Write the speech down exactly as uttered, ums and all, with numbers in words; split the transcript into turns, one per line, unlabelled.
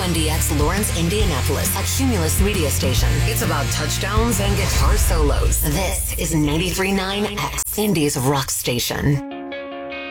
W N D X Lawrence, Indianapolis, a Cumulus radio station. It's about touchdowns and guitar solos. This is ninety-three point nine X, Indy's rock station.